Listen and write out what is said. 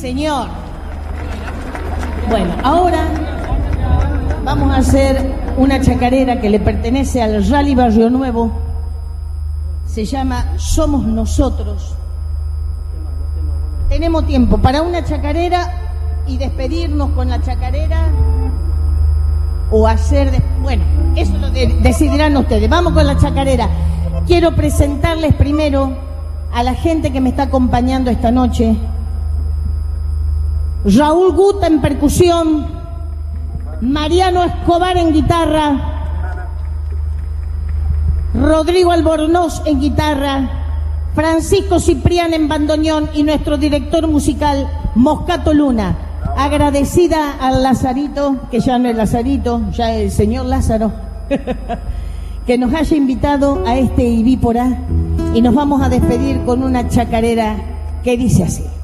señor. Bueno, ahora vamos a hacer una chacarera que le pertenece al Rally Barrio Nuevo. Se llama Somos Nosotros. Tenemos tiempo para una chacarera y despedirnos con la chacarera o hacer... Bueno, eso lo decidirán ustedes. Vamos con la chacarera. Quiero presentarles primero a la gente que me está acompañando esta noche. Raúl Guta en percusión, Mariano Escobar en guitarra, Rodrigo Albornoz en guitarra, Francisco Ciprián en bandoneón y nuestro director musical Moscato Luna. Agradecida al Lazarito, que ya no es Lazarito, ya es el señor Lázaro, que nos haya invitado a este Ibípora, y nos vamos a despedir con una chacarera que dice así.